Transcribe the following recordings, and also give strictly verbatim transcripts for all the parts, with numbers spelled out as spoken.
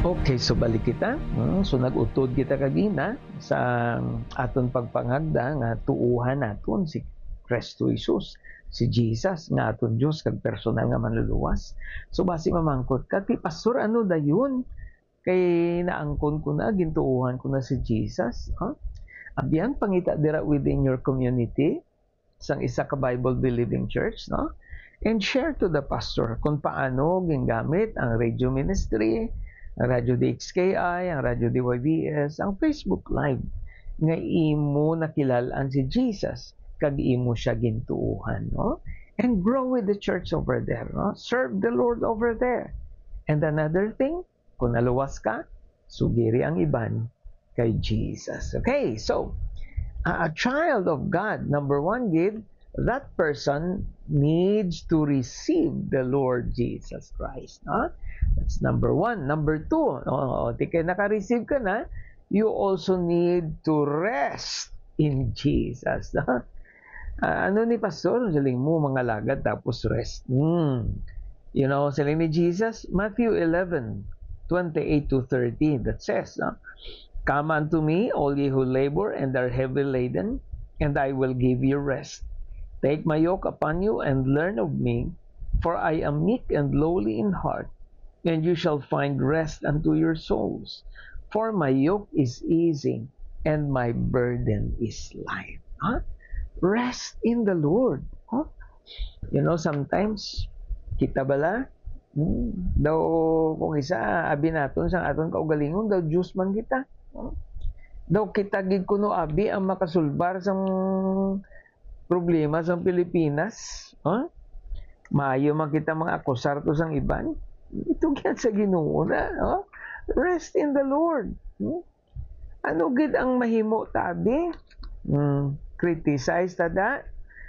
Okay, so balik kita. Hmm, so nag-utod kita kagina sa aton pagpangagda nga tuuhan naton si Kristo Jesus, si Jesus nga aton Dios kag personal nga manluluwas. So basi mamangkot ka, ti pastor ano dayon? Kay naangkon ko na, gintuuhan ko na si Jesus. Huh? Abyan, pangita dira within your community, sang isa ka Bible-believing church, no? And share to the pastor kung paano gingamit ang radio ministry, ang Radio D X K I, ang Radio D Y B S, ang Facebook Live, nga imo nakilalaan si Jesus, kag imo siya gintuuhan, no? And grow with the church over there, no? Serve the Lord over there. And another thing, kung naluwas ka, sugiri ang iban kay Jesus. Okay, so, a child of God, number one, give, that person needs to receive the Lord Jesus Christ. No? That's number one. Number two, oh, di kayo naka-receive ka na, you also need to rest in Jesus. No? Uh, ano ni Pastor? Saling mo mga lagad tapos rest. Hmm. You know, saling ni Jesus, Matthew eleven, twenty-eight to thirty, that says, no? Come unto me, all ye who labor and are heavy laden, and I will give you rest. Take my yoke upon you and learn of me, for I am meek and lowly in heart, and you shall find rest unto your souls. For my yoke is easy, and my burden is light. Huh? Rest in the Lord. Huh? You know, sometimes, kita bala, hmm, daw kung isa, abi naton sang aton kaugalingon, daw Diyos man kita. Huh? Daw kita gid kuno abi ang makasulbar sang problema sa Pilipinas. Huh? Maayo man kita mga akusar to sang iban. Ito gyan sa Ginoo na. Huh? Rest in the Lord. Hmm? Ano gid ang mahimo tabi? Hmm. Criticize tada.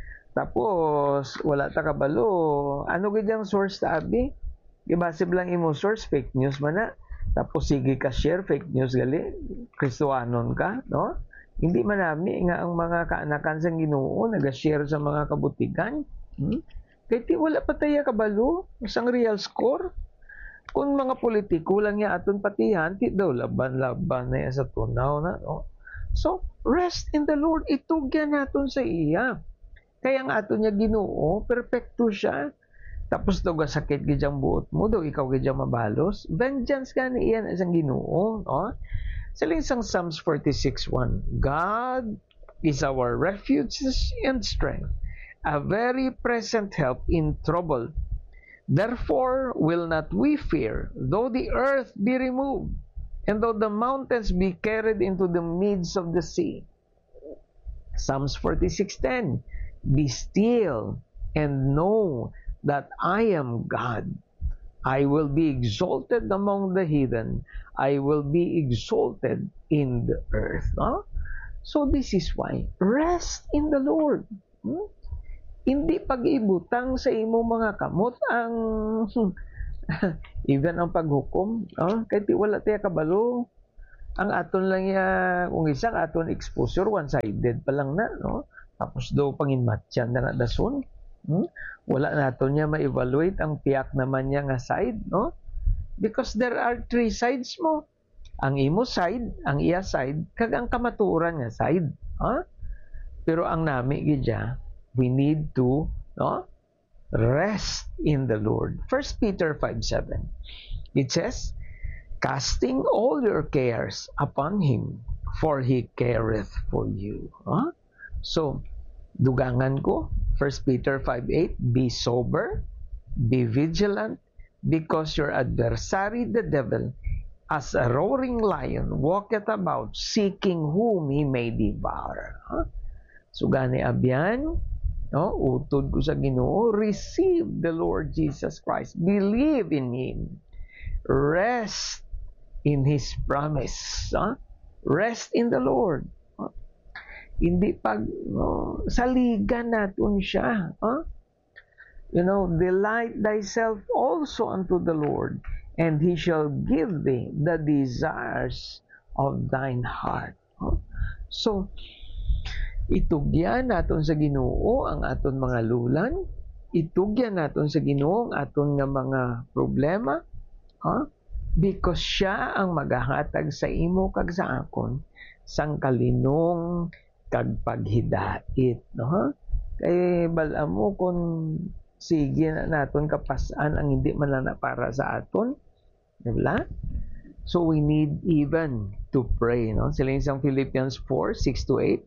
Tapos wala ta kabalo. Ano gid ang source tabi? Gibasib lang imo source, fake news man na. Tapos sige ka share fake news gali. Kristohanon ka, no? Hindi manami nga ang mga kaanakan sa Ginoo naga-share sa mga kabutigan. Hmm? Kaya ti wala pa tayo kabalo sang real score. Kung mga politiko lang ya aton patihan, ti daw laban-laban na sa tunaw na, no? So, rest in the Lord. Itugyan naton sa iya. Kaya ang aton niya Ginoo, perfecto siya. Tapos daw sakit gidyang buot mo, daw ikaw gidyang mabalos. Vengeance ka ni iyan isang Ginoo, no? Sa linsang Psalms forty-six one, God is our refuge and strength, a very present help in trouble. Therefore will not we fear, though the earth be removed, and though the mountains be carried into the midst of the sea. Psalms forty-six ten, be still and know that I am God. I will be exalted among the heathen. I will be exalted in the earth. No? So this is why, rest in the Lord. Hmm? Hindi pag-ibutang sa imo mga kamot ang even ang paghukom. No? Kahit wala tayo kabalo. Ang aton lang ya, kung isang aton exposure, one-sided pa lang na. No? Tapos daw panginmatyan na na dason. Hmm? Wala nato niya ma-evaluate ang piyak naman niya nga side, no? Because there are three sides mo. Ang imo side, ang iya side, kag ang kamaturan nga side. Huh? Pero ang nami gidya, we need to, no? Rest in the Lord. First Peter five seven. It says, casting all your cares upon Him, for He careth for you. Huh? So, dugangan ko, First Peter five eight, be sober, be vigilant, because your adversary, the devil, as a roaring lion, walketh about, seeking whom he may devour. Huh? So, gani abyan, no? Utod ko sa Ginoo, receive the Lord Jesus Christ. Believe in Him. Rest in His promise. Huh? Rest in the Lord. Hindi pag no, saligan natin siya. Huh? You know, delight thyself also unto the Lord, and He shall give thee the desires of thine heart. Huh? So, itugyan natin sa Ginoo ang aton mga lulan, itugyan natin sa Ginoo ang aton nga mga problema, huh? because siya ang magahatag sa imo kag sa akon sang kalinong kag paghidait, no? Kay bala mo kung sige na naton kapasan ang hindi man lang na para sa aton, diba? So we need even to pray, no? Sila yung Philippians four, six to eight.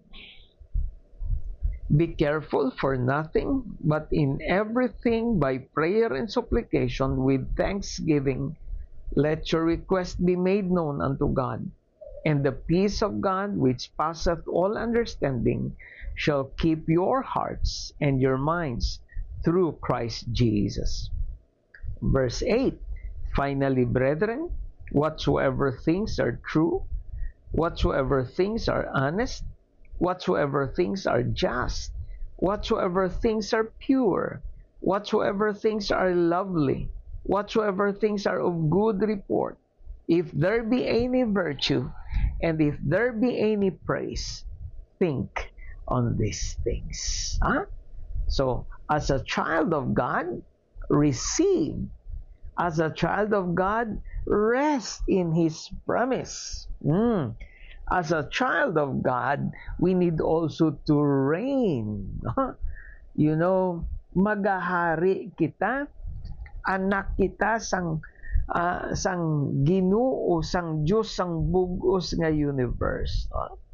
Be careful for nothing, but in everything by prayer and supplication with thanksgiving, let your request be made known unto God. And the peace of God, which passeth all understanding, shall keep your hearts and your minds through Christ Jesus. Verse eight, finally, brethren, whatsoever things are true, whatsoever things are honest, whatsoever things are just, whatsoever things are pure, whatsoever things are lovely, whatsoever things are of good report, if there be any virtue, and if there be any praise, think on these things. Huh? So, as a child of God, receive. As a child of God, rest in His promise. Mm. As a child of God, we need also to reign. You know, magahari kita, anak kita sang uh, sang Ginoo, sang Diyos, sang bugos nga universe.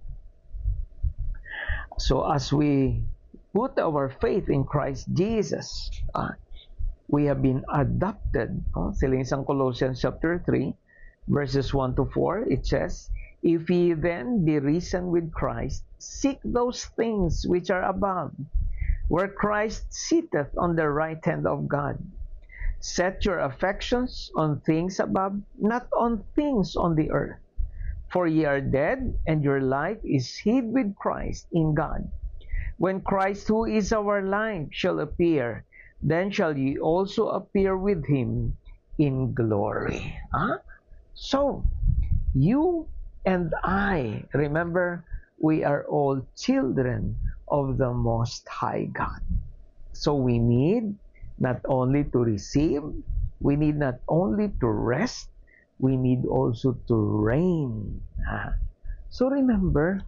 So as we put our faith in Christ Jesus, uh, we have been adopted. Uh, sila yung Colossians chapter three, verses one to four, it says, if ye then be risen with Christ, seek those things which are above, where Christ sitteth on the right hand of God. Set your affections on things above, not on things on the earth. For ye are dead, and your life is hid with Christ in God. When Christ, who is our life, shall appear, then shall ye also appear with Him in glory. Huh? So, you and I, remember, we are all children of the Most High God. So we need not only to receive, we need not only to rest, we need also to reign. Ah. So remember,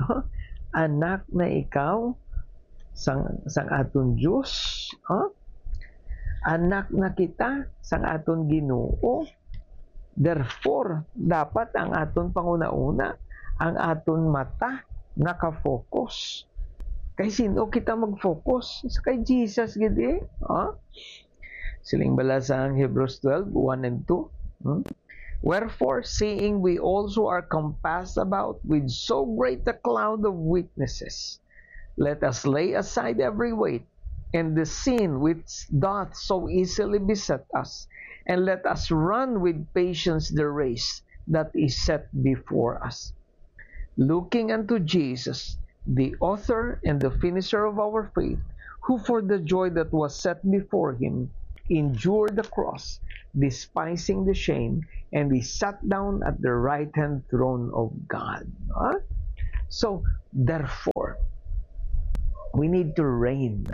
anak na ikaw sang, sang aton Diyos, huh? Anak na kita sang aton Ginoo. Therefore, dapat ang aton panguna-una, ang aton mata naka-focus. Kay sino kita mag-focus? Sa kay Jesus, gidi. Huh? Siling bala sa Hebrews twelve, one and two. Hmm? Wherefore, seeing we also are compassed about with so great a cloud of witnesses, let us lay aside every weight and the sin which doth so easily beset us, and let us run with patience the race that is set before us, looking unto Jesus, the author and the finisher of our faith, who for the joy that was set before Him endured the cross, despising the shame, and He sat down at the right hand throne of God. Huh? So, therefore, we need to reign.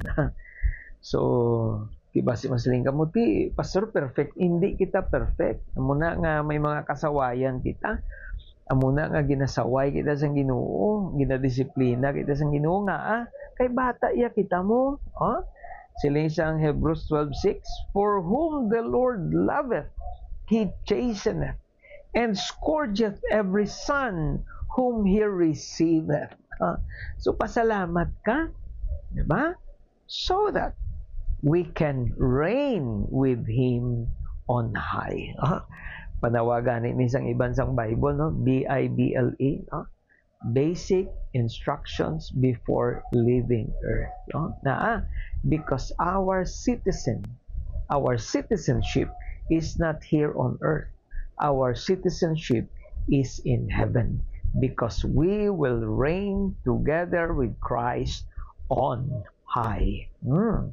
So, diba si Masiling kamuti, Pastor, perfect. Hindi kita perfect. Amuna nga may mga kasawayan kita. Amuna nga ginasaway kita sa Ginoo, ginadisiplina kita sa Ginoo nga, ah, kay bata iya kita mo. Ah? Sila isang Hebrews twelve six, for whom the Lord loveth, He chasteneth, and scourgeth every son whom He receiveth. Ah? So, pasalamat ka, diba? So that we can reign with Him on high. Ah, panawagan ni isang ibansang Bible, no? B I B L E, no? Basic instructions before leaving earth. No? Na, ah, because our citizen, our citizenship is not here on earth. Our citizenship is in heaven, because we will reign together with Christ on high. Hmm.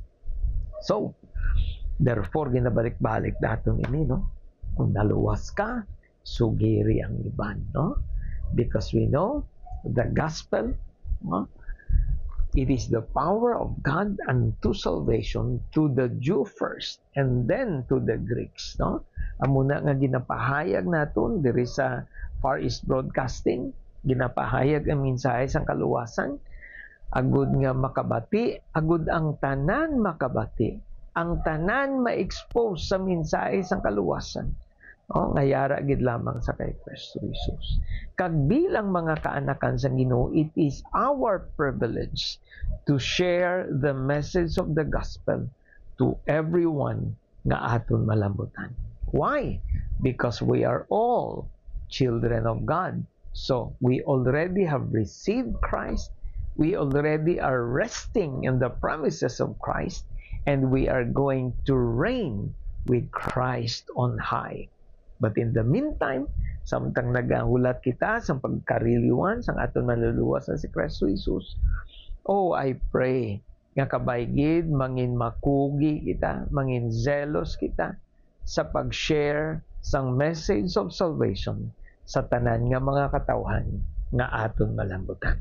So, therefore, ginabalik-balik daton ini, no? Kung naluwas ka, sugiri ang iban, no? Because we know the gospel, no? It is the power of God unto salvation to the Jew first and then to the Greeks, no? Amuna nga ginapahayag naton diri sa Far East Broadcasting, ginapahayag ang mensahe sang kaluwasan, agud nga makabati, agud ang tanan makabati, ang tanan ma-expose sa mensahe sang kaluwasan. O, ngayara gid lamang sa kay Kristo Jesus. Kag bilang mga kaanakan sa Ginoo, it is our privilege to share the message of the gospel to everyone nga aton malambutan. Why? Because we are all children of God. So, we already have received Christ. We already are resting in the promises of Christ, and we are going to reign with Christ on high. But in the meantime, samtang nagahulat kita sa pagkariliwan sang aton manluluwas na si Kristo Jesus, oh, I pray nga kabaygid mangin makugi kita, mangin zealous kita sa pag-share sang message of salvation sa tanan nga mga katawhan nga aton malambutan.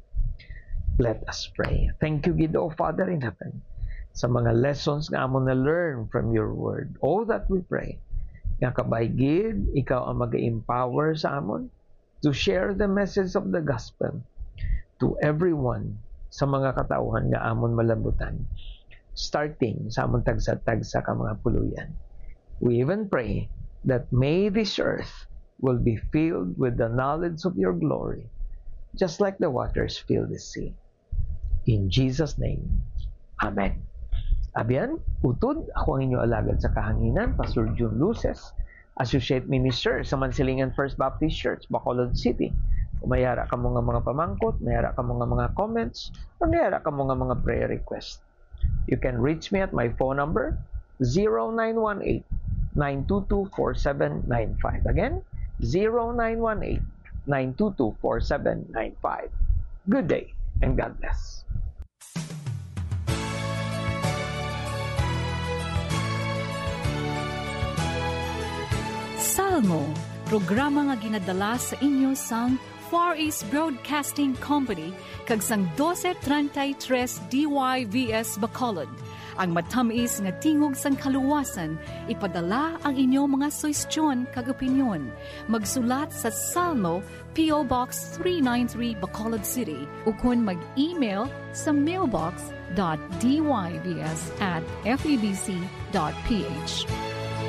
Let us pray. Thank you, Ginoo Father in heaven, sa mga lessons nga amon na learn from your word. All that we pray, nga kabaygid, ikaw ang mag-empower sa amon to share the message of the gospel to everyone sa mga katauhan nga amon malambutan, starting sa amon tagsa-tagsa ka mga puluyan. We even pray that may this earth will be filled with the knowledge of your glory, just like the waters fill the sea. In Jesus' name, Amen. Abiyan, utod, ako ang inyo alagad sa kahanginan, Pastor June Luces, Associate Minister sa Mansilingan First Baptist Church, Bacolod City. Kung mayara ka mga mga pamangkot, mayara ka mga mga comments, o mayara ka mga mga prayer request, you can reach me at my phone number, zero nine one eight, nine two two, four seven nine five. Again, zero nine one eight, nine two two, four seven nine five. Good day, and God bless. Salmo, programa nga ginadala sa inyo sang Far East Broadcasting Company kag sang twelve thirty-three D Y V S Bacolod. Ang matamis nga tingog sang kaluwasan, ipadala ang inyong mga suwestyon kag opinyon. Magsulat sa Salmo, P O Box three ninety-three Bacolod City, ukon mag-email sa mailbox dot d y v s at f e b c dot p h.